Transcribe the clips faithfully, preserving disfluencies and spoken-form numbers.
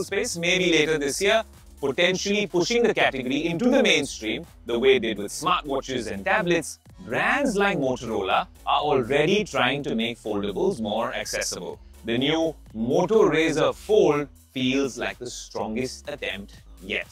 foldable space, maybe later this year, potentially pushing the category into the mainstream the way it did with smartwatches and tablets. Brands like Motorola are already trying to make foldables more accessible. The new Moto Razr Fold feels like the strongest attempt yet.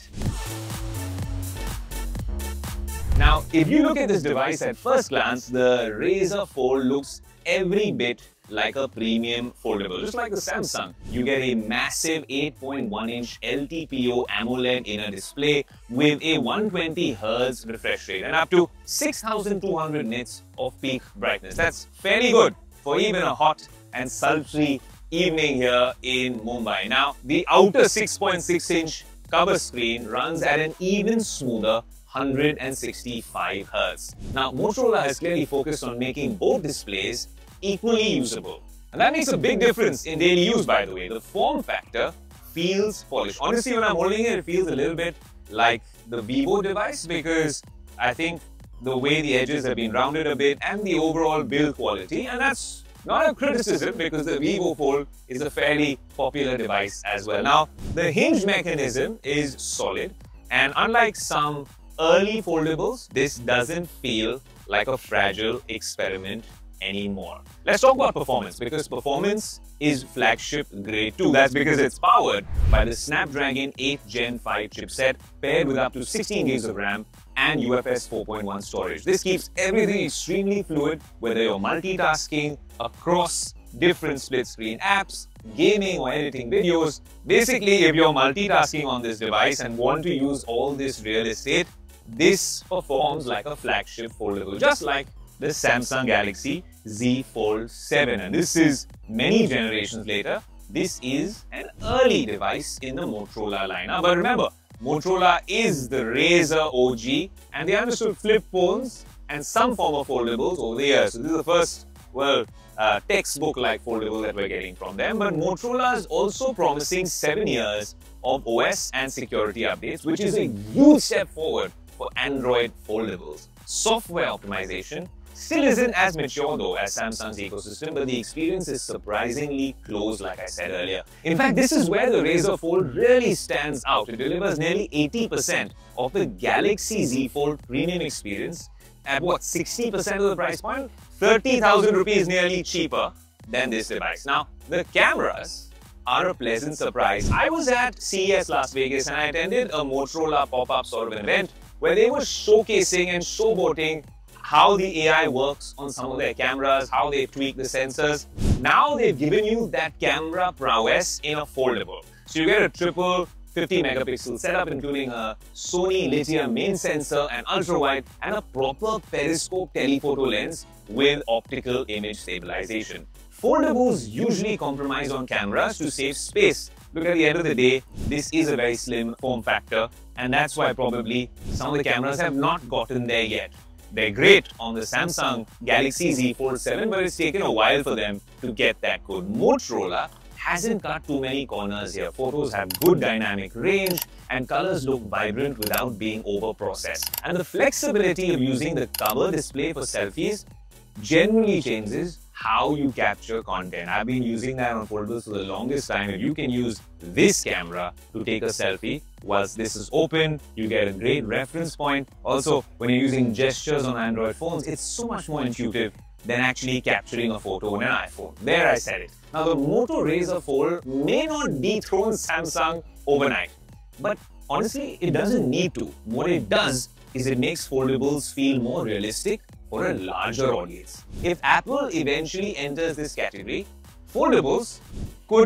Now, if you look at this device at first glance, the Razr Fold looks every bit like a premium foldable, just like the Samsung. You get a massive eight point one inch L T P O AMOLED inner display with a one hundred twenty hertz refresh rate and up to six thousand two hundred nits of peak brightness. That's fairly good for even a hot and sultry evening here in Mumbai. Now, the outer six point six inch cover screen runs at an even smoother one hundred sixty-five hertz. Now, Motorola has clearly focused on making both displays equally usable. And that makes a big difference in daily use, by the way. The form factor feels polished. Honestly, when I'm holding it, it feels a little bit like the Vivo device because I think the way the edges have been rounded a bit and the overall build quality, and that's not a criticism because the Vivo Fold is a fairly popular device as well. Now, the hinge mechanism is solid, and unlike some early foldables, this doesn't feel like a fragile experiment anymore. Let's talk about performance, because performance is flagship grade too. That's because it's powered by the Snapdragon eight gen five chipset paired with up to sixteen gigs of RAM and U F S four point one storage. This keeps everything extremely fluid, whether you're multitasking across different split screen apps, gaming or editing videos. Basically, if you're multitasking on this device and want to use all this real estate, this performs like a flagship foldable, just like the Samsung Galaxy Z Fold seven. And this is many generations later. This is an early device in the Motorola lineup. But remember, Motorola is the Razr O G, and they understood flip phones and some form of foldables over the years. So this is the first, well, uh, textbook-like foldable that we're getting from them. But Motorola is also promising seven years of O S and security updates, which is a huge step forward for Android foldables. Software optimization still isn't as mature though as Samsung's ecosystem, but the experience is surprisingly close, like I said earlier. In fact, this is where the Razr Fold really stands out. It delivers nearly eighty percent of the Galaxy Z Fold premium experience at what, sixty percent of the price point? thirty thousand rupees nearly cheaper than this device. Now, the cameras are a pleasant surprise. I was at C E S Las Vegas and I attended a Motorola pop-up sort of an event where they were showcasing and showboating how the A I works on some of their cameras, how they tweak the sensors. Now they've given you that camera prowess in a foldable. So you get a triple fifty megapixel setup, including a Sony lithium main sensor, an ultra-wide, and a proper periscope telephoto lens with optical image stabilization. Foldables usually compromise on cameras to save space. Look, at the end of the day, this is a very slim form factor, and that's why probably some of the cameras have not gotten there yet. They're great on the Samsung Galaxy Z Fold seven, but it's taken a while for them to get that good. Motorola hasn't cut too many corners here. Photos have good dynamic range and colors look vibrant without being over-processed. And the flexibility of using the cover display for selfies generally changes how you capture content. I've been using that on foldables for the longest time. If you can use this camera to take a selfie whilst this is open, you get a great reference point. Also, when you're using gestures on Android phones, it's so much more intuitive than actually capturing a photo on an iPhone. There, I said it. Now, the Moto Razr Fold may not dethrone Samsung overnight, but honestly, it doesn't need to. What it does is it makes foldables feel more realistic for a larger audience. If Apple eventually enters this category, foldables could